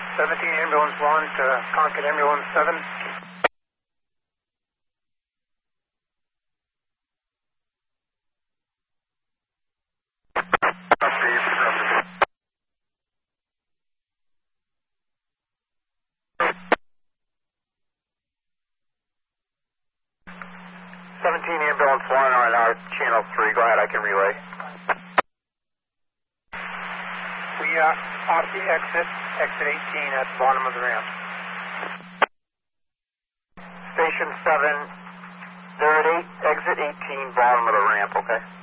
17 Ambulance 1 to Concord Ambulance 7. Ambulance 1 on our channel 3. Go ahead, I can relay. We are off the exit 18 at the bottom of the ramp. Station 7, they're at exit 18, bottom of the ramp, okay?